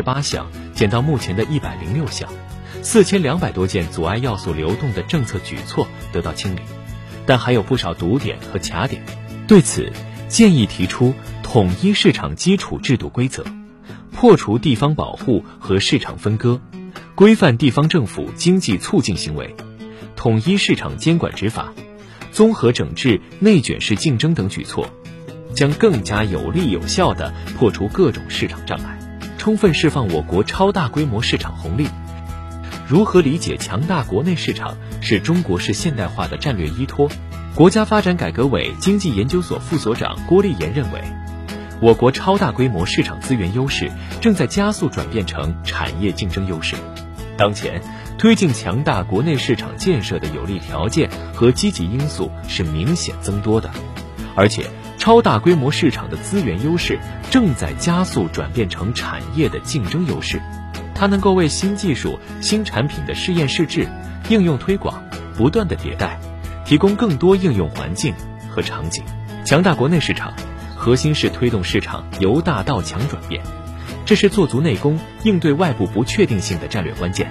18项减到目前的106项，4200多件阻碍要素流动的政策举措得到清理，但还有不少堵点和卡点。对此，建议提出统一市场基础制度规则，破除地方保护和市场分割，规范地方政府经济促进行为，统一市场监管执法，综合整治内卷式竞争等举措，将更加有力有效地破除各种市场障碍，充分释放我国超大规模市场红利。如何理解强大国内市场是中国式现代化的战略依托？国家发展改革委经济研究所副所长郭立言认为，我国超大规模市场资源优势正在加速转变成产业竞争优势。当前推进强大国内市场建设的有利条件和积极因素是明显增多的，而且超大规模市场的资源优势正在加速转变成产业的竞争优势。它能够为新技术、新产品的试验试制、应用推广不断的迭代，提供更多应用环境和场景。强大国内市场核心是推动市场由大到强转变，这是做足内功、应对外部不确定性的战略关键。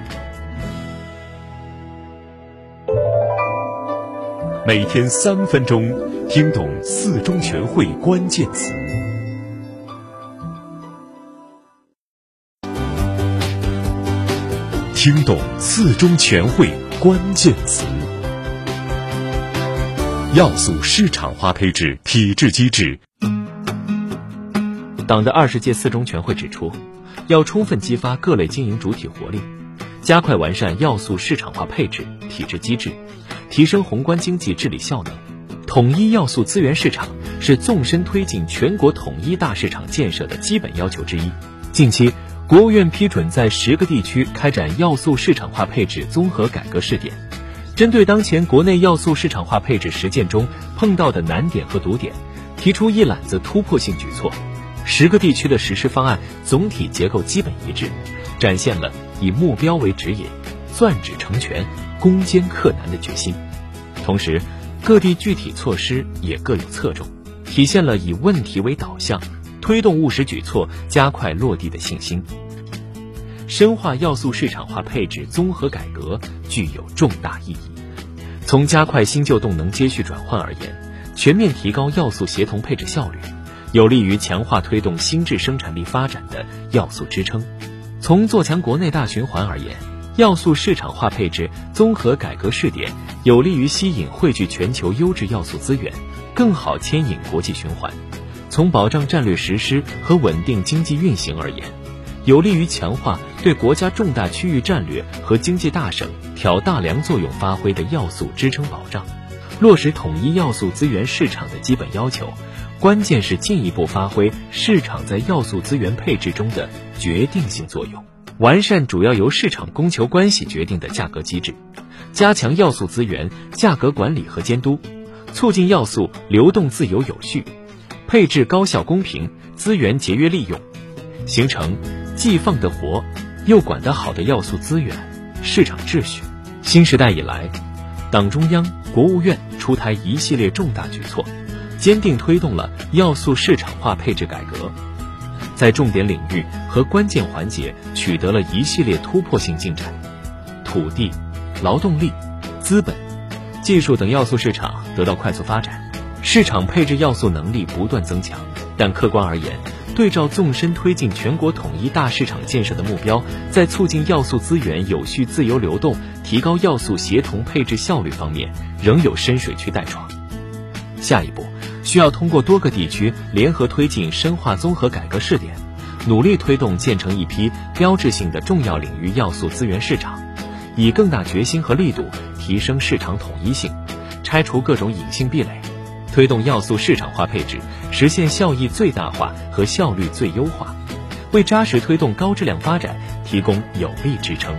每天3分钟，听懂4中全会关键词。听懂4中全会关键词。要素市场化配置体制机制。 党的20届4中全会指出，要充分激发各类经营主体活力，加快完善要素市场化配置体制机制，提升宏观经济治理效能。统一要素资源市场是纵深推进全国统一大市场建设的基本要求之一。近期，国务院批准在10个地区开展要素市场化配置综合改革试点，针对当前国内要素市场化配置实践中碰到的难点和堵点，提出一揽子突破性举措。10个地区的实施方案总体结构基本一致，展现了以目标为指引、攥指成拳、攻坚克难的决心。同时，各地具体措施也各有侧重，体现了以问题为导向，推动务实举措加快落地的信心。深化要素市场化配置综合改革具有重大意义。从加快新旧动能接续转换而言，全面提高要素协同配置效率，有利于强化推动新质生产力发展的要素支撑。从做强国内大循环而言，要素市场化配置综合改革试点有利于吸引汇聚全球优质要素资源，更好牵引国际循环。从保障战略实施和稳定经济运行而言，有利于强化对国家重大区域战略和经济大省挑大梁作用发挥的要素支撑保障。落实统一要素资源市场的基本要求，关键是进一步发挥市场在要素资源配置中的决定性作用，完善主要由市场供求关系决定的价格机制，加强要素资源价格管理和监督，促进要素流动自由有序，配置高效公平，资源节约利用，形成既放得活又管得好的要素资源市场秩序。新时代以来，党中央、国务院出台一系列重大举措，坚定推动了要素市场化配置改革，在重点领域和关键环节取得了一系列突破性进展。土地、劳动力、资本、技术等要素市场得到快速发展，市场配置要素能力不断增强。但客观而言，对照纵深推进全国统一大市场建设的目标，在促进要素资源有序自由流动、提高要素协同配置效率方面，仍有深水区待闯。下一步，需要通过多个地区联合推进深化综合改革试点，努力推动建成一批标志性的重要领域要素资源市场，以更大决心和力度提升市场统一性，拆除各种隐性壁垒，推动要素市场化配置实现效益最大化和效率最优化，为扎实推动高质量发展提供有力支撑。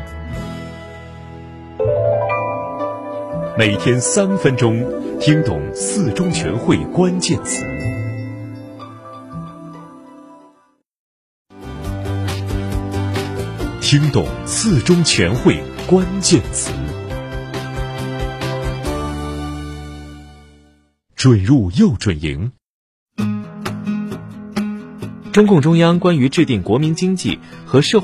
每天3分钟，听懂4中全会关键词。听懂4中全会关键词。准入又准赢。 中共中央关于制定国民经济和社会